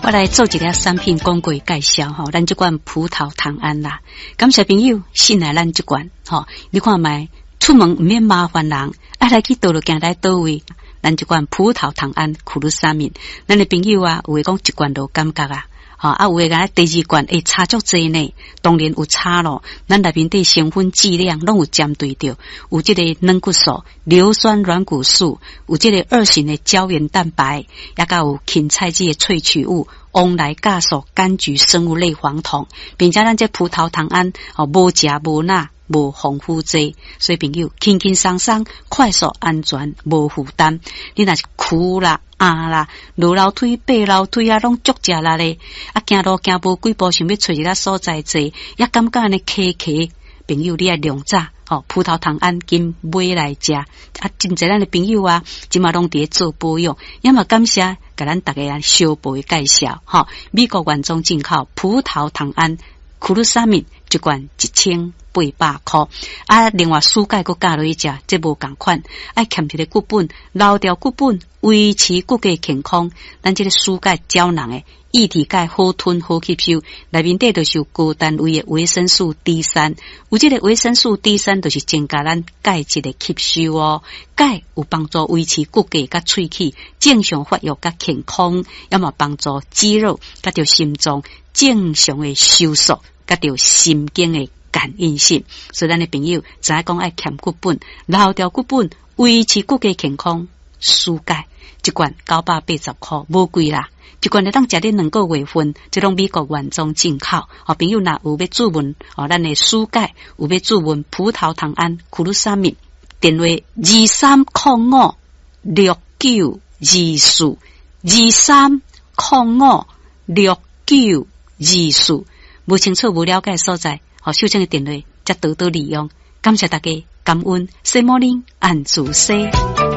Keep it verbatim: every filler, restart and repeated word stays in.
我来做一个产品广告介绍吼，咱这款葡萄糖胺啦，感谢朋友信赖咱这款吼，你看卖出门唔免麻烦人，爱来去倒落行来倒位，咱这款葡萄糖胺库鲁沙敏，咱的朋友啊，有诶讲一罐都感觉啊。啊，啊有诶个第二罐会差足济呢，当然有差咯。咱内面的成分剂量拢有针对着，有即个软骨素、硫酸软骨素，有即个二型的胶原蛋白，也甲有芹菜籽的萃取物，翁来酵素、柑橘生物类黄酮，并且咱这葡萄糖胺哦，无食无钠。无防腐剂，所以朋友轻轻松松、快速、安全、无负担。你若是苦啦、啊啦、落楼梯、爬楼梯啊，拢足食力咧。啊，行路行无几步，想要找一个所在坐，也感觉安尼咳咳。朋友，你爱量早哦，葡萄糖胺紧买来食。啊，真侪咱的朋友啊，即马拢伫做保养，也嘛感谢甲咱大家小报介绍吼、哦。美国原装进口葡萄糖胺库鲁沙敏一罐一千八百块，啊，另外蔬钙佮加落去食，这无共款，爱欠一个骨本，留掉骨本，维持骨骼健康。咱这个蔬钙胶囊诶，液体钙好吞好吸收，内面底就是有高单位的维生素 D 三，有这个维生素 D 三就是增加咱钙质的吸收哦。钙有帮助维持骨骼甲喙齿正常发育甲健康，也嘛帮助肌肉甲着心脏正常的收缩。甲着神经的感应性，所以咱的朋友知影讲爱欠骨本，留掉骨本，维持骨骼健康，蔬钙一罐九百八十块，无贵啦。一罐你当食啲两个月份，这种美国原装进口。哦，朋友若有要注文哦，咱的蔬钙有要注文葡萄糖胺库鲁沙敏，电话二三零五六九二四二三零五六九二四。无清楚、无了解所在，好修正的电话，则多多利用。感谢大家，感恩，西摩林安主西。